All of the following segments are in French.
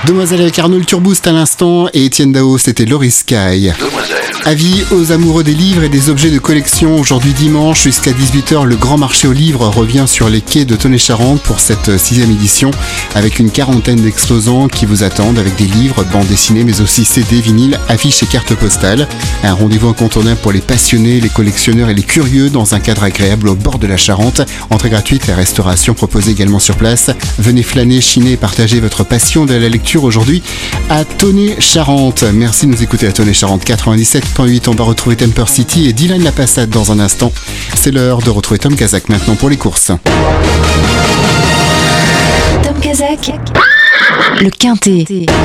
Demoiselle avec Arnold Turboust à l'instant et Étienne Dao, c'était Laurie Sky. Avis aux amoureux des livres et des objets de collection. Aujourd'hui dimanche jusqu'à 18h, le grand marché aux livres revient sur les quais de Tonnay-Charente pour cette 6e édition avec une quarantaine d'exposants qui vous attendent avec des livres, bandes dessinées mais aussi CD, vinyles, affiches et cartes postales. Un rendez-vous incontournable pour les passionnés, les collectionneurs et les curieux dans un cadre agréable au bord de la Charente. Entrée gratuite, la restauration proposée également sur place. Venez flâner, chiner et partager votre passion de la lecture aujourd'hui à Tonnay-Charente. Merci de nous écouter à Tonnay-Charente 97.8. On va retrouver Temper City et Dylan La Passade dans un instant. C'est l'heure de retrouver Tom Kazak maintenant pour les courses. Tom Kazak, le Quintet.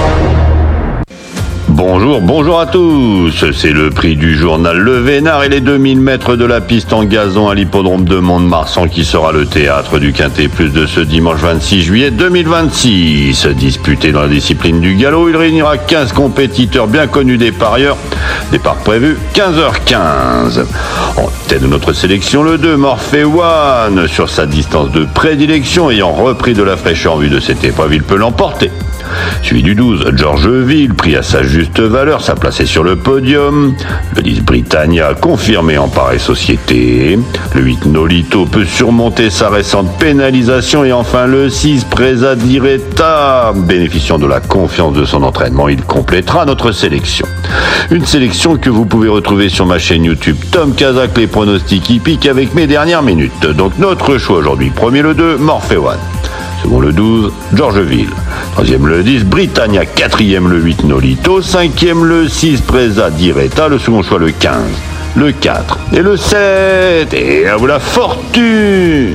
Bonjour à tous. C'est le prix du journal Le Vénard et les 2000 mètres de la piste en gazon à l'hippodrome de Mont-de-Marsan qui sera le théâtre du Quintet Plus de ce dimanche 26 juillet 2026. Disputé dans la discipline du galop, il réunira 15 compétiteurs bien connus des parieurs. Départ prévu 15h15. En tête de notre sélection, le 2 Morphe One. Sur sa distance de prédilection, ayant repris de la fraîcheur en vue de cette épreuve, il peut l'emporter. Suivi du 12, Georgeville, pris à sa juste valeur, sa place est sur le podium. Le 10, Britannia, confirmé en pareille société. Le 8, Nolito, peut surmonter sa récente pénalisation. Et enfin le 6, Presa Diretta, bénéficiant de la confiance de son entraînement, il complétera notre sélection. Une sélection que vous pouvez retrouver sur ma chaîne YouTube Tom Kazak, les pronostics hippiques avec mes dernières minutes. Donc notre choix aujourd'hui, premier le 2, Morphe One. Second le 12, Georgeville. Troisième le 10, Britannia. Quatrième le 8, Nolito. Cinquième le 6, Presa Diretta. Le second choix le 15, le 4 et le 7. Et à vous la fortune!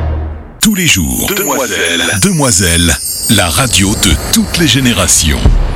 Tous les jours, Demoiselle, la radio de toutes les générations.